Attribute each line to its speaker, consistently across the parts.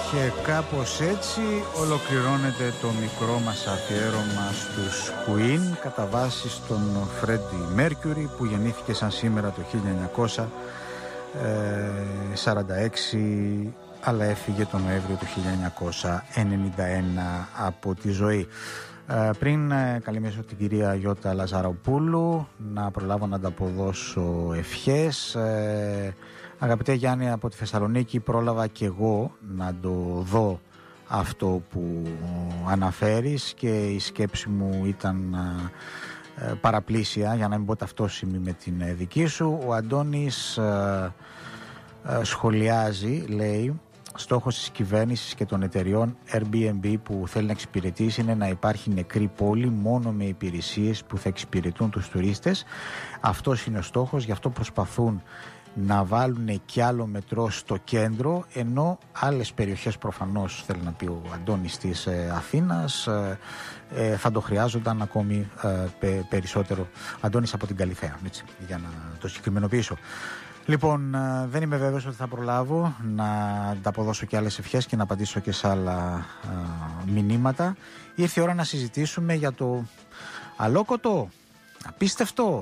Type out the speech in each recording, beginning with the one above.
Speaker 1: Και κάπως έτσι ολοκληρώνεται το μικρό μας αφιέρωμα στους Queen κατά βάση στον Freddie Mercury, που γεννήθηκε σαν σήμερα το 1946 αλλά έφυγε τον Νοέμβριο του 1991 από τη ζωή. Πριν καλημερίσω την κυρία Γιώτα Λαζαροπούλου, να προλάβω να ανταποδώσω ευχές. Αγαπητέ Γιάννη από τη Θεσσαλονίκη, πρόλαβα και εγώ να το δω αυτό που αναφέρεις και η σκέψη μου ήταν παραπλήσια, για να μην πω ταυτόσιμη με την δική σου. Ο Αντώνης σχολιάζει, λέει: στόχος της κυβέρνησης και των εταιριών Airbnb που θέλει να εξυπηρετήσει είναι να υπάρχει νεκρή πόλη μόνο με υπηρεσίες που θα εξυπηρετούν τους τουρίστες. Αυτός είναι ο στόχος, γι' αυτό προσπαθούν να βάλουν κι άλλο μετρό στο κέντρο, ενώ άλλες περιοχές, προφανώς θέλει να πει ο Αντώνης, της Αθήνας θα το χρειάζονταν ακόμη περισσότερο. Αντώνης από την Καλιθέα, έτσι, για να το συγκεκριμενοποιήσω. Λοιπόν, δεν είμαι βέβαιος ότι θα προλάβω να ανταποδώσω και άλλες ευχές και να απαντήσω και σε άλλα μηνύματα. Ήρθε η ώρα να συζητήσουμε για το αλόκοτο, απίστευτο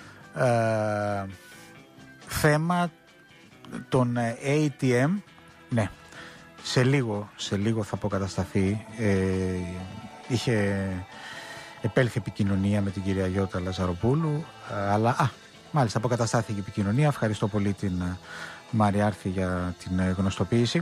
Speaker 1: θέμα των ATM. Ναι, σε λίγο θα αποκατασταθεί. Είχε επέλθει επικοινωνία με την κυρία Γιώτα Λαζαροπούλου, αλλά μάλιστα αποκαταστάθηκε η επικοινωνία. Ευχαριστώ πολύ την Μαριάρθη για την γνωστοποίηση.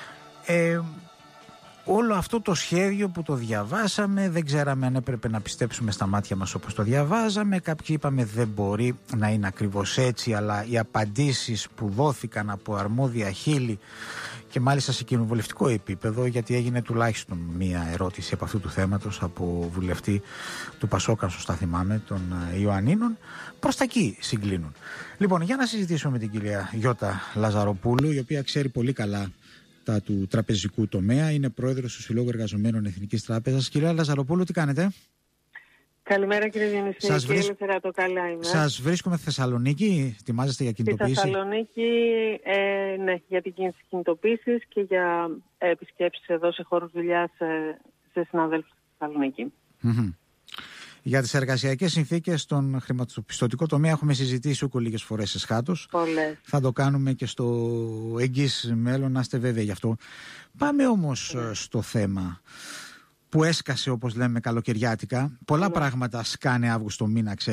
Speaker 1: Όλο αυτό το σχέδιο που το διαβάσαμε, δεν ξέραμε αν έπρεπε να πιστέψουμε στα μάτια μας όπως το διαβάζαμε. Κάποιοι είπαμε δεν μπορεί να είναι ακριβώς έτσι, αλλά οι απαντήσεις που δόθηκαν από αρμόδια χείλη και μάλιστα σε κοινοβουλευτικό επίπεδο, γιατί έγινε τουλάχιστον μία ερώτηση από αυτού του θέματος από βουλευτή του Πασόκ, αν σωστά θυμάμαι, των Ιωαννίνων, προς τα εκεί συγκλίνουν. Λοιπόν, για να συζητήσουμε με την κυρία Γιώτα Λαζαροπούλου, η οποία ξέρει πολύ καλά τα του τραπεζικού τομέα, είναι πρόεδρος του Συλλόγου Εργαζομένων Εθνικής Τράπεζας. Κυρία Λαζαροπούλου, τι κάνετε?
Speaker 2: Καλημέρα κύριε Διονυσή, κύριε Λεφεράτο, καλά είμαι.
Speaker 1: Σας βρίσκουμε στη Θεσσαλονίκη, ετοιμάζεστε για κινητοποίηση?
Speaker 2: Στη Θεσσαλονίκη, ναι, για την κίνηση κινητοποίησης και για επισκέψεις εδώ σε χώρους δουλειάς σε συναδέλφους στη Θεσσαλονίκη.
Speaker 1: Mm-hmm. Για τις εργασιακές συνθήκες στον χρηματοπιστωτικό τομέα έχουμε συζητήσει ούκο λίγες φορές εσχάτως.
Speaker 2: Πολλές.
Speaker 1: Θα το κάνουμε και στο εγγύς μέλλον, να είστε βέβαιοι γι' αυτό. Πάμε όμως στο θέμα που έσκασε, όπως λέμε, καλοκαιριάτικα. Πολλά πράγματα σκάνε Αύγουστο μήνα,